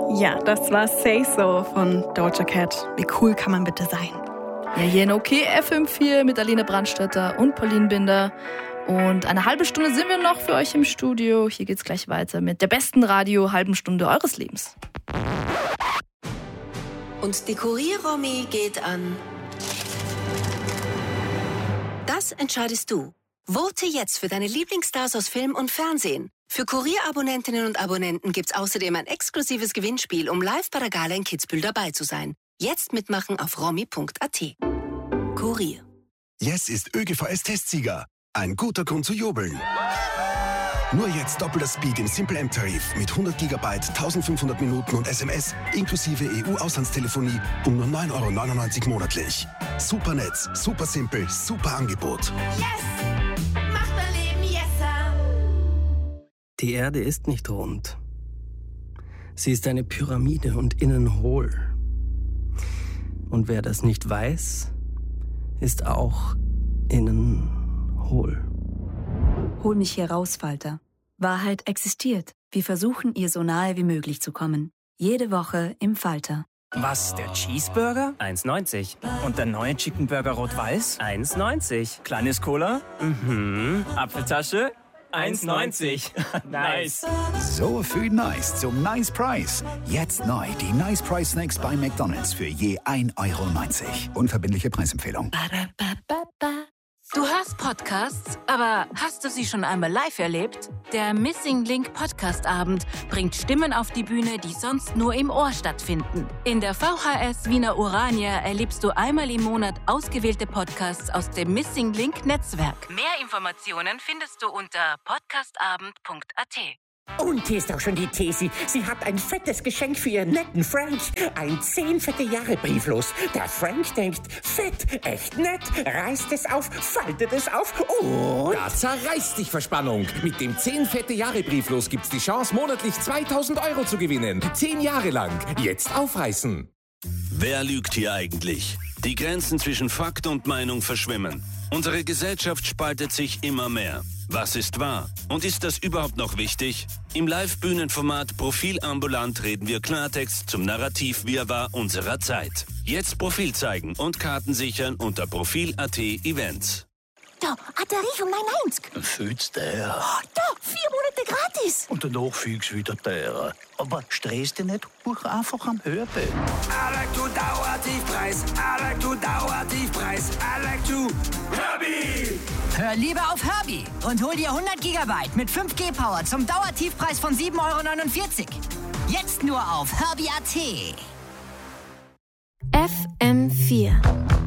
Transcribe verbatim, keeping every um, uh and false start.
Ja, das war Say So von Doja Cat. Wie cool kann man bitte sein? Ja, hier in OK F M vier mit Alina Brandstätter und Pauline Binder. Und eine halbe Stunde sind wir noch für euch im Studio. Hier geht's gleich weiter mit der besten Radio-halben Stunde eures Lebens. Und die Kurier-Romy geht an... Das entscheidest du. Vote jetzt für deine Lieblingsstars aus Film und Fernsehen. Für Kurier-Abonnentinnen und Abonnenten gibt's außerdem ein exklusives Gewinnspiel, um live bei der Gala in Kitzbühel dabei zu sein. Jetzt mitmachen auf romy punkt a t. Kurier. Yes ist ÖGVS-Testsieger. Ein guter Grund zu jubeln. Nur jetzt doppelter Speed im Simple M-Tarif mit hundert Gigabyte, eintausendfünfhundert Minuten und S M S inklusive E U-Auslandstelefonie um nur neun Euro neunundneunzig monatlich. Super Netz, super simpel, super Angebot. Yes! Macht mein Leben yesser! Die Erde ist nicht rund. Sie ist eine Pyramide und innen hohl. Und wer das nicht weiß, ist auch innen hohl. Hol mich hier raus, Falter. Wahrheit existiert. Wir versuchen, ihr so nahe wie möglich zu kommen. Jede Woche im Falter. Was, der Cheeseburger? eins neunzig. Und der neue Chicken Burger Rot-Weiß? eins neunzig. Kleines Cola? Mhm. Apfeltasche? eins neunzig. Nice. So viel Nice zum Nice Price. Jetzt neu die Nice Price Snacks bei McDonald's für je ein Euro neunzig. Unverbindliche Preisempfehlung. Du hörst Podcasts, aber hast du sie schon einmal live erlebt? Der Missing Link Podcast Abend bringt Stimmen auf die Bühne, die sonst nur im Ohr stattfinden. In der V H S Wiener Urania erlebst du einmal im Monat ausgewählte Podcasts aus dem Missing Link Netzwerk. Mehr Informationen findest du unter podcastabend punkt a t. Und hier ist auch schon die Tesi. Sie hat ein fettes Geschenk für ihren netten Frank. Ein zehn fette Jahre Brieflos. Der Frank denkt, fett, echt nett, reißt es auf, faltet es auf und... Da zerreißt dich Verspannung. Mit dem zehn fette Jahre Brieflos gibt's die Chance, monatlich zweitausend Euro zu gewinnen. Zehn Jahre lang. Jetzt aufreißen. Wer lügt hier eigentlich? Die Grenzen zwischen Fakt und Meinung verschwimmen. Unsere Gesellschaft spaltet sich immer mehr. Was ist wahr? Und ist das überhaupt noch wichtig? Im Live-Bühnenformat Profil ambulant reden wir Klartext zum Narrativ-Wirrwarr unserer Zeit. Jetzt Profil zeigen und Karten sichern unter profil punkt a t Events. Da, Batterie von neun neunzig. Fühlst der? Oh, da, vier Monate gratis. Und danach fühlst du wieder der. Aber stress dich nicht, buch einfach am Hörbild. I like to Dauertiefpreis. I like to Dauertiefpreis. I like to Herbie. Hör lieber auf Herbie und hol dir hundert Gigabyte mit fünf G Power zum Dauertiefpreis von sieben Euro neunundvierzig. Jetzt nur auf herbie punkt a t. F M vier